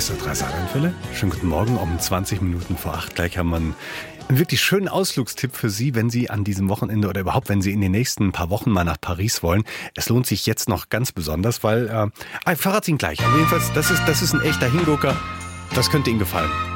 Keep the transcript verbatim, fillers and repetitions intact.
S W R drei Saarlandwelle. Schönen guten Morgen, um zwanzig Minuten vor acht. Gleich haben wir einen wirklich schönen Ausflugstipp für Sie, wenn Sie an diesem Wochenende oder überhaupt, wenn Sie in den nächsten paar Wochen mal nach Paris wollen. Es lohnt sich jetzt noch ganz besonders, weil, äh, ich verrate Ihnen gleich. Aber jedenfalls, das ist, das ist ein echter Hingucker. Das könnte Ihnen gefallen.